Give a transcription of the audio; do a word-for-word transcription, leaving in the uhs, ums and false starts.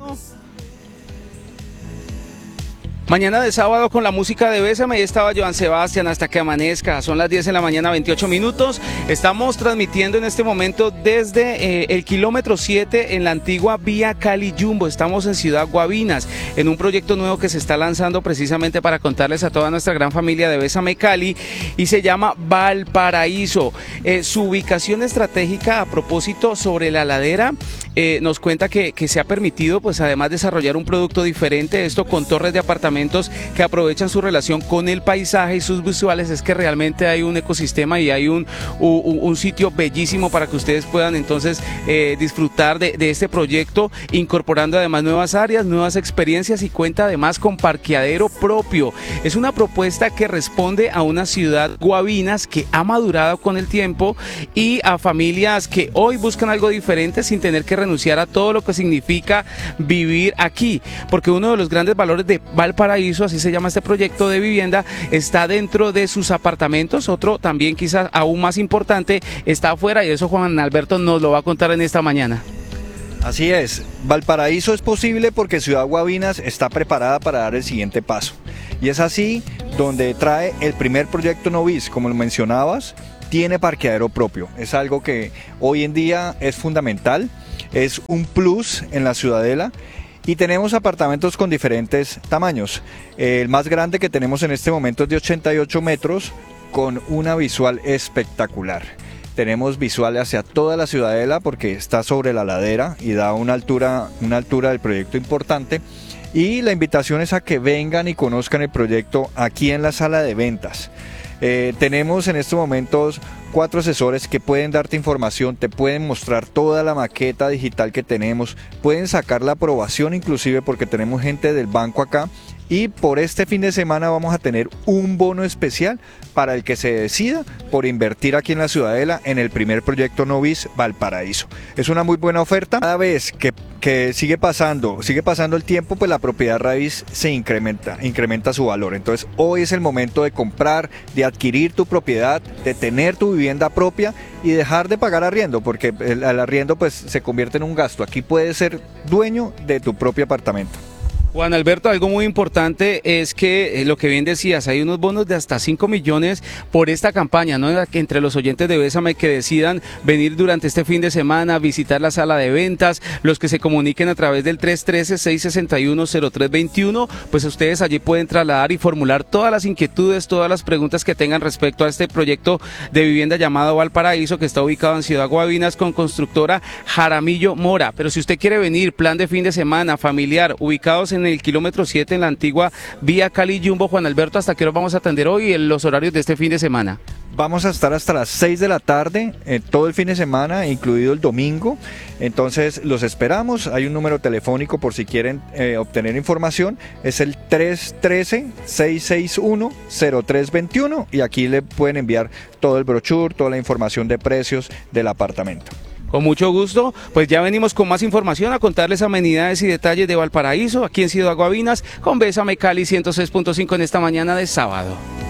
Mañana de sábado con la música de Bésame, ahí estaba Joan Sebastián hasta que amanezca, son las diez de la mañana, veintiocho minutos, estamos transmitiendo en este momento desde eh, el kilómetro siete en la antigua vía Cali Jumbo, estamos en Ciudad Guavinas, en un proyecto nuevo que se está lanzando precisamente para contarles a toda nuestra gran familia de Bésame Cali y se llama Valparaíso. Eh, su ubicación estratégica a propósito sobre la ladera eh, nos cuenta que, que se ha permitido pues además desarrollar un producto diferente, esto con torres de apartamentos que aprovechan su relación con el paisaje y sus visuales. Es que realmente hay un ecosistema y hay un, un, un sitio bellísimo para que ustedes puedan entonces eh, disfrutar de, de este proyecto, incorporando además nuevas áreas, nuevas experiencias y cuenta además con parqueadero propio. Es una propuesta que responde a una ciudad Guavinas que ha madurado con el tiempo y a familias que hoy buscan algo diferente sin tener que renunciar a todo lo que significa vivir aquí, porque uno de los grandes valores de Valparaíso, así se llama este proyecto de vivienda, está dentro de sus apartamentos. Otro también quizás aún más importante está afuera y eso Juan Alberto nos lo va a contar en esta mañana. Así es, Valparaíso es posible porque Ciudad Guavinas está preparada para dar el siguiente paso y es así donde trae el primer proyecto Novis, como lo mencionabas, tiene parqueadero propio, es algo que hoy en día es fundamental, es un plus en la ciudadela. Y tenemos apartamentos con diferentes tamaños. El más grande que tenemos en este momento es de ochenta y ocho metros con una visual espectacular. Tenemos visual hacia toda la ciudadela porque está sobre la ladera y da una altura, una altura del proyecto importante. Y la invitación es a que vengan y conozcan el proyecto aquí en la sala de ventas. Eh, tenemos en estos momentos cuatro asesores que pueden darte información, te pueden mostrar toda la maqueta digital que tenemos, pueden sacar la aprobación inclusive porque tenemos gente del banco acá y por este fin de semana vamos a tener un bono especial para el que se decida por invertir aquí en la Ciudadela en el primer proyecto Novis Valparaíso. Es una muy buena oferta. Cada vez que, que sigue pasando, sigue pasando el tiempo, pues la propiedad raíz se incrementa, incrementa su valor. Entonces hoy es el momento de comprar, de adquirir tu propiedad, de tener tu vivienda propia y dejar de pagar arriendo, porque el, el arriendo pues se convierte en un gasto. Aquí puedes ser dueño de tu propio apartamento. Juan Alberto, algo muy importante es que eh, lo que bien decías, hay unos bonos de hasta cinco millones por esta campaña, ¿no? Que entre los oyentes de Bésame que decidan venir durante este fin de semana, visitar la sala de ventas, los que se comuniquen a través del tres uno tres, seis seis uno, cero tres dos uno, pues ustedes allí pueden trasladar y formular todas las inquietudes, todas las preguntas que tengan respecto a este proyecto de vivienda llamado Valparaíso, que está ubicado en Ciudad Guavinas con constructora Jaramillo Mora. Pero si usted quiere venir, plan de fin de semana, familiar, ubicados en el kilómetro siete en la antigua vía Cali Jumbo, Juan Alberto, ¿hasta qué hora vamos a atender hoy en los horarios de este fin de semana? Vamos a estar hasta las seis de la tarde, eh, todo el fin de semana, incluido el domingo. Entonces los esperamos. Hay un número telefónico por si quieren eh, obtener información. Es el tres uno tres, seis seis uno, cero tres dos uno y aquí le pueden enviar todo el brochure, toda la información de precios del apartamento. Con mucho gusto, pues ya venimos con más información a contarles amenidades y detalles de Valparaíso, aquí en Ciudad Guavinas, con Bésame Cali ciento seis punto cinco en esta mañana de sábado.